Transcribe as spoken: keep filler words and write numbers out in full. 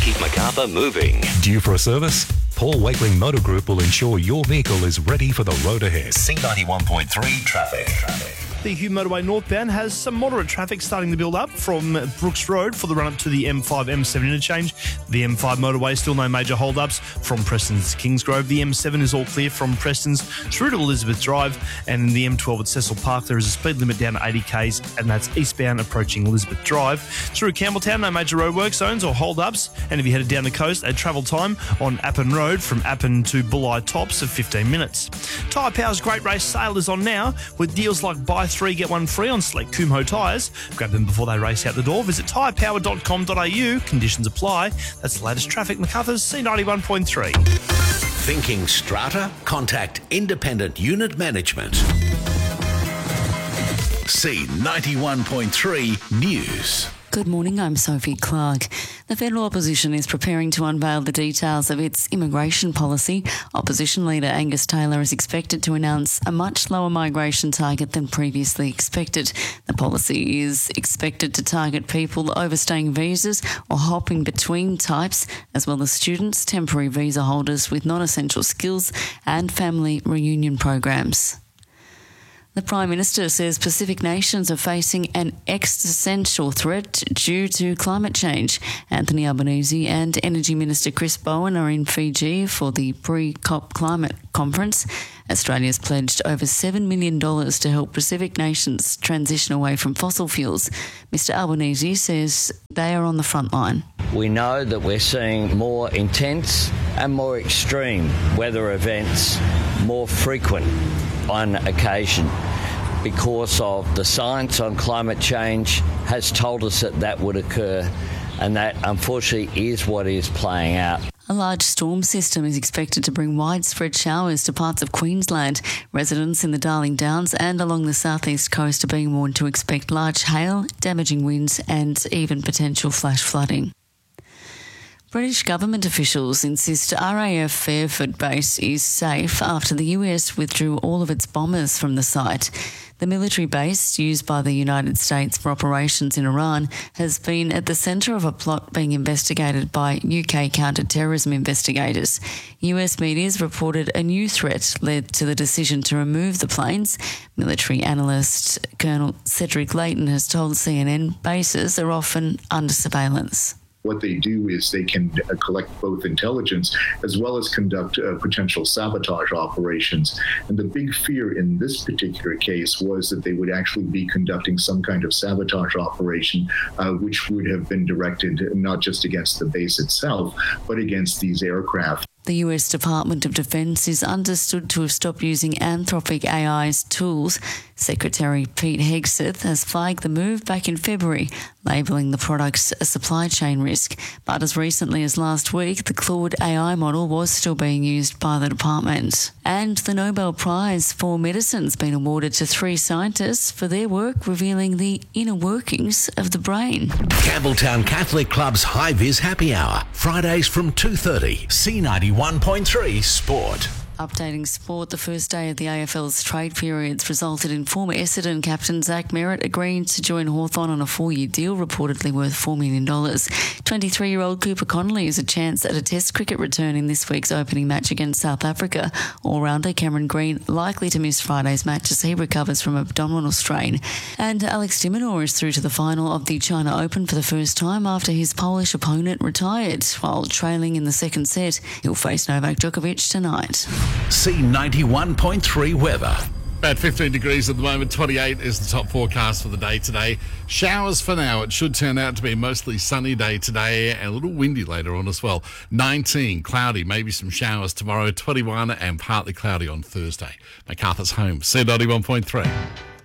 Keep Macarthur moving. Due for a service? Paul Wakeling Motor Group will ensure your vehicle is ready for the road ahead. C ninety-one point three traffic. traffic. The Hume Motorway northbound has some moderate traffic starting to build up from Brooks Road for the run-up to the M five M seven interchange. The M five motorway, still no major hold-ups from Preston's to Kingsgrove. The M seven is all clear from Preston's through to Elizabeth Drive. And in the M twelve at Cecil Park, there is a speed limit down to eighty k's, and that's eastbound approaching Elizabeth Drive. Through Campbelltown, no major roadwork zones or hold-ups. And if you headed down the coast, a travel time on Appin Road from Appin to Bulli Tops of fifteen minutes. Tyre Power's Great Race sale is on now with deals like buy three, get one free on select Kumho tyres. Grab them before they race out the door. Visit tyre power dot com dot a u. Conditions apply. That's the latest traffic. Macarthur's C ninety-one point three. Thinking strata? Contact Independent Unit Management. C ninety-one point three News. Good morning, I'm Sophie Clark. The federal opposition is preparing to unveil the details of its immigration policy. Opposition leader Angus Taylor is expected to announce a much lower migration target than previously expected. The policy is expected to target people overstaying visas or hopping between types, as well as students, temporary visa holders with non-essential skills and family reunion programs. The Prime Minister says Pacific nations are facing an existential threat due to climate change. Anthony Albanese and Energy Minister Chris Bowen are in Fiji for the pre-COP climate conference. Australia has pledged over seven million dollars to help Pacific nations transition away from fossil fuels. Mister Albanese says they are on the front line. We know that we're seeing more intense and more extreme weather events, more frequent on occasion, because of the science on climate change has told us that that would occur, and that unfortunately is what is playing out. A large storm system is expected to bring widespread showers to parts of Queensland. Residents in the Darling Downs and along the southeast coast are being warned to expect large hail, damaging winds and even potential flash flooding. British government officials insist R A F Fairford base is safe after the U S withdrew all of its bombers from the site. The military base, used by the United States for operations in Iran, has been at the centre of a plot being investigated by U K counter-terrorism investigators. U S media's reported a new threat led to the decision to remove the planes. Military analyst Colonel Cedric Layton has told C N N bases are often under surveillance. What they do is they can uh, collect both intelligence as well as conduct uh, potential sabotage operations. And the big fear in this particular case was that they would actually be conducting some kind of sabotage operation, uh, which would have been directed not just against the base itself, but against these aircraft. The U S Department of Defense is understood to have stopped using Anthropic A I's tools. Secretary Pete Hegseth has flagged the move back in February, labelling the products a supply chain risk. But as recently as last week, the Claude A I model was still being used by the department. And the Nobel Prize for Medicine's been awarded to three scientists for their work revealing the inner workings of the brain. Campbelltown Catholic Club's High Vis Happy Hour, Fridays from two thirty. C ninety-one point three Sport. Updating sport, the first day of the A F L's trade periods resulted in former Essendon captain Zach Merritt agreeing to join Hawthorn on a four-year deal reportedly worth four million dollars. twenty-three-year-old Cooper Connolly is a chance at a Test cricket return in this week's opening match against South Africa. All-rounder Cameron Green likely to miss Friday's match as he recovers from abdominal strain. And Alex de Minaur is through to the final of the China Open for the first time after his Polish opponent retired. While trailing in the second set, he'll face Novak Djokovic tonight. C ninety-one point three weather. About fifteen degrees at the moment, twenty-eight is the top forecast for the day today. Showers for now. It should turn out to be a mostly sunny day today and a little windy later on as well. nineteen, cloudy, maybe some showers tomorrow. twenty-one and partly cloudy on Thursday. Macarthur's home, C ninety-one point three.